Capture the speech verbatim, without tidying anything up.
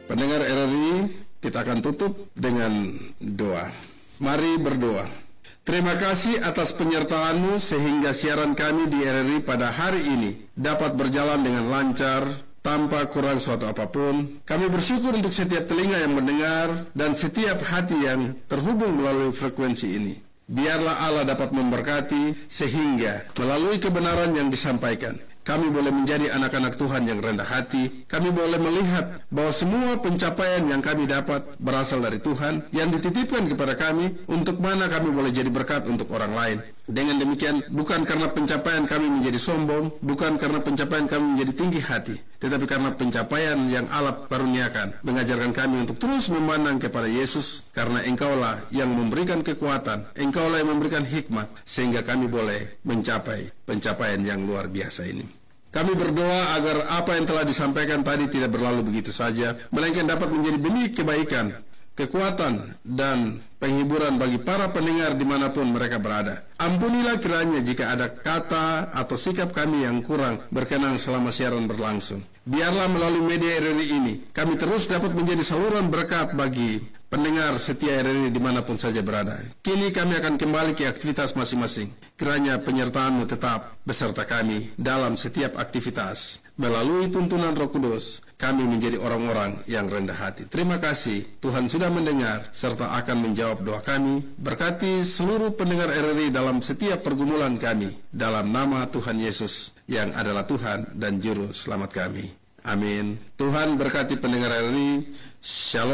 Pendengar R R I, kita akan tutup dengan doa. Mari berdoa. Terima kasih atas penyertaan-Mu sehingga siaran kami di R R I pada hari ini dapat berjalan dengan lancar, tanpa kurang suatu apapun. Kami bersyukur untuk setiap telinga yang mendengar dan setiap hati yang terhubung melalui frekuensi ini. Biarlah Allah dapat memberkati sehingga melalui kebenaran yang disampaikan, kami boleh menjadi anak-anak Tuhan yang rendah hati. Kami boleh melihat bahwa semua pencapaian yang kami dapat berasal dari Tuhan, yang dititipkan kepada kami, untuk mana kami boleh jadi berkat untuk orang lain. Dengan demikian, bukan karena pencapaian kami menjadi sombong, bukan karena pencapaian kami menjadi tinggi hati, tetapi karena pencapaian yang Allah karuniakan, mengajarkan kami untuk terus memandang kepada Yesus, karena Engkaulah yang memberikan kekuatan, Engkaulah yang memberikan hikmat, sehingga kami boleh mencapai pencapaian yang luar biasa ini. Kami berdoa agar apa yang telah disampaikan tadi tidak berlalu begitu saja, melainkan dapat menjadi benih kebaikan, kekuatan, dan penghiburan bagi para pendengar dimanapun mereka berada. Ampunilah kiranya jika ada kata atau sikap kami yang kurang berkenan selama siaran berlangsung. Biarlah melalui media R R I ini, kami terus dapat menjadi saluran berkat bagi pendengar setia R R I dimanapun saja berada. Kini kami akan kembali ke aktivitas masing-masing. Kiranya penyertaan-Mu tetap beserta kami dalam setiap aktivitas. Melalui tuntunan Roh Kudus, kami menjadi orang-orang yang rendah hati. Terima kasih, Tuhan sudah mendengar serta akan menjawab doa kami. Berkati seluruh pendengar R R I dalam setiap pergumulan kami, dalam nama Tuhan Yesus yang adalah Tuhan dan Juru Selamat kami. Amin. Tuhan berkati pendengar R R I. Shalom.